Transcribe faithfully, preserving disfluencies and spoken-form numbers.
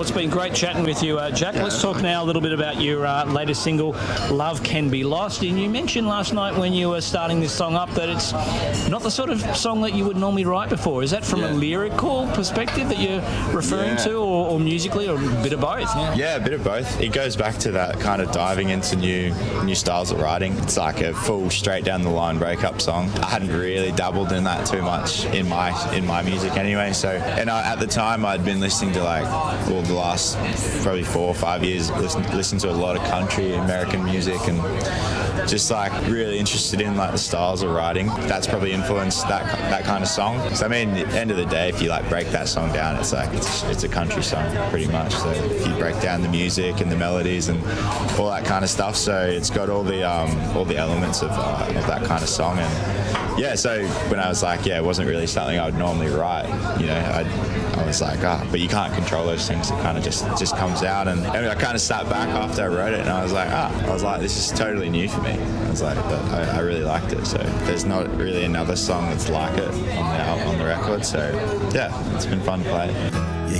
it's been great chatting with you, uh, Jack. Let's talk now a little bit about your uh, latest single, Love Can Be Lost. And you mentioned last night when you were starting this song up that it's not the sort of song that you would normally write before. Is that from yeah. a lyrical perspective that you're referring yeah. to, or, or musically, or a bit of both? Yeah. yeah, a bit of both. It goes back to that kind of diving into new new styles of writing. It's like a full straight down the line breakup song. I hadn't really dabbled in that too much in my in my music anyway. So, and I, at the time I'd been listening to like well the last probably four or five years listen listen to a lot of country American music and just like really interested in like the styles of writing. That's probably influenced that that kind of song. So I mean, at the end of the day, if you like break that song down, it's like it's, it's a country song pretty much. So if you break down the music and the melodies and all that kind of stuff, so it's got all the um, all the elements of, uh, of that kind of song. And yeah, so when I was like, yeah, it wasn't really something I would normally write. You know, I I was like, ah, oh, but you can't control those things. It kind of just just comes out. And, and I kind of sat back after I wrote it, and I was like, ah, I was like, this is totally new for me. I was like, but I, I really liked it. So there's not really another song that's like it on the on the record. So yeah, it's been fun to play.